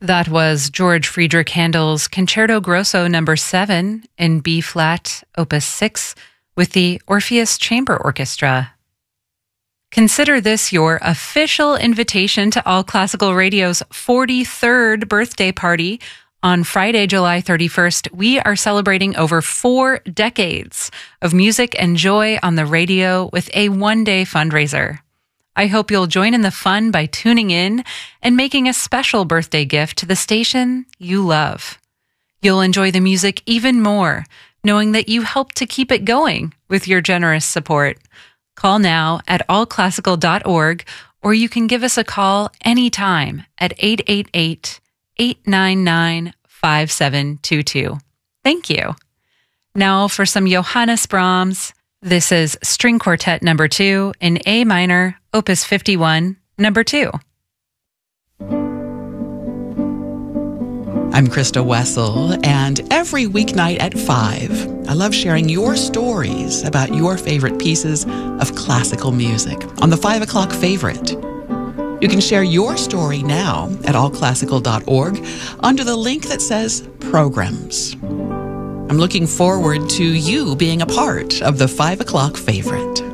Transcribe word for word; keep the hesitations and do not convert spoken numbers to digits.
That was George Friedrich Handel's Concerto Grosso number seven in B-flat, opus six, with the Orpheus Chamber Orchestra. Consider this your official invitation to All Classical Radio's forty-third birthday party. On Friday, July thirty-first, we are celebrating over four decades of music and joy on the radio with a one-day fundraiser. I hope you'll join in the fun by tuning in and making a special birthday gift to the station you love. You'll enjoy the music even more, knowing that you helped to keep it going with your generous support. Call now at all classical dot org, or you can give us a call anytime at eight eight eight, eight nine nine, five seven two two. Thank you. Now for some Johannes Brahms. This is String Quartet number two in A minor, opus fifty-one, number two. I'm Krista Wessel, and every weeknight at five, I love sharing your stories about your favorite pieces of classical music on the five o'clock favorite. You can share your story now at all classical dot org under the link that says Programs. I'm looking forward to you being a part of the five o'clock favorite.